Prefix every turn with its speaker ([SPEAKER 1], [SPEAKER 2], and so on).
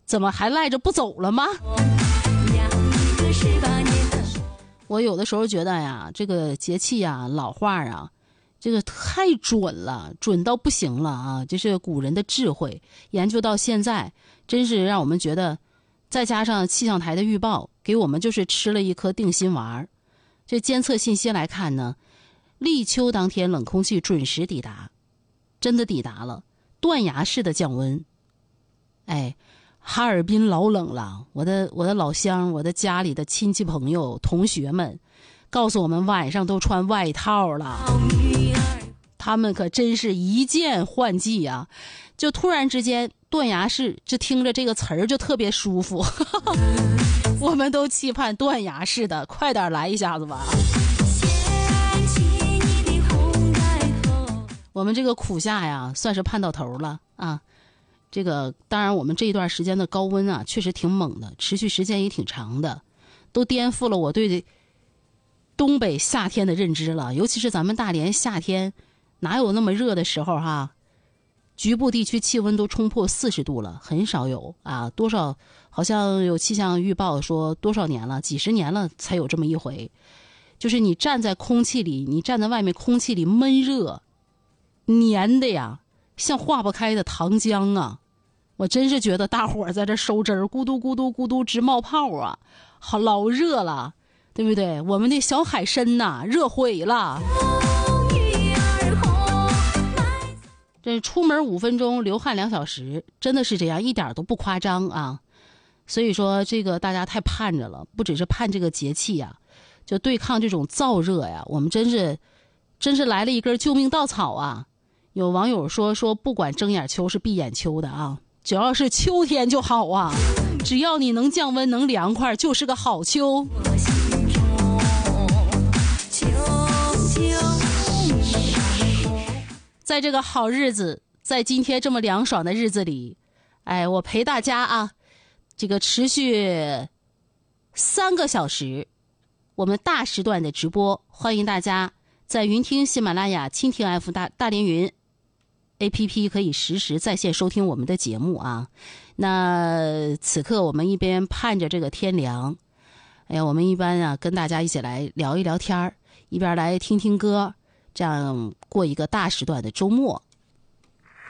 [SPEAKER 1] 怎么还赖着不走了吗？我有的时候觉得呀，这个节气呀，老话啊，这个太准了，准到不行了啊！这是古人的智慧，研究到现在，真是让我们觉得，再加上气象台的预报，给我们就是吃了一颗定心丸。这监测信息来看呢，立秋当天冷空气准时抵达，真的抵达了，断崖式的降温。哎，哈尔滨老冷了，我的老乡，我的家里的亲戚朋友同学们告诉我们，晚上都穿外套了，他们可真是一见换季啊！就突然之间断崖式，就听着这个词儿就特别舒服我们都期盼断崖式的快点来一下子吧。我们这个苦夏呀算是盼到头了啊。这个当然我们这一段时间的高温啊确实挺猛的，持续时间也挺长的，都颠覆了我对东北夏天的认知了。尤其是咱们大连夏天哪有那么热的时候哈，局部地区气温都冲破40度了，很少有啊，多少好像有气象预报说多少年了，几十年了才有这么一回。就是你站在空气里，你站在外面空气里闷热黏的呀，像化不开的糖浆啊！我真是觉得大伙儿在这收汁儿，咕嘟咕嘟咕嘟直冒泡啊，好老热了，对不对？我们的小海参呐，热毁了。这出门5分钟，流汗2小时，真的是这样，一点都不夸张啊！所以说，这个大家太盼着了，不只是盼这个节气呀，就对抗这种燥热呀，我们真是来了一根救命稻草啊！有网友说不管睁眼秋是闭眼秋的啊，只要是秋天就好啊，只要你能降温能凉快就是个好秋。在这个好日子，在今天这么凉爽的日子里，哎，我陪大家啊，这个持续3个小时，我们大时段的直播，欢迎大家在云听、喜马拉雅、蜻蜓 F 大连云 APP 可以实时在线收听我们的节目啊。那此刻我们一边盼着这个天凉，哎呀，我们一般啊跟大家一起来聊一聊天，一边来听听歌，这样过一个大时段的周末。